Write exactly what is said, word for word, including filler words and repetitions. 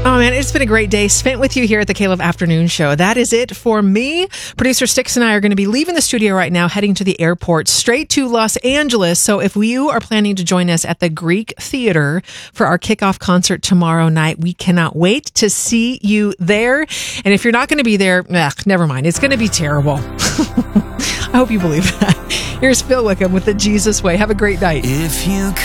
Oh, man, it's been a great day spent with you here at the Caleb Afternoon Show. That is it for me. Producer Sticks and I are going to be leaving the studio right now, heading to the airport straight to Los Angeles. So if you are planning to join us at the Greek Theater for our kickoff concert tomorrow night, we cannot wait to see you there. And if you're not going to be there, ugh, never mind. It's going to be terrible. I hope you believe that. Here's Phil Wickham with the Jesus Way. Have a great night. If you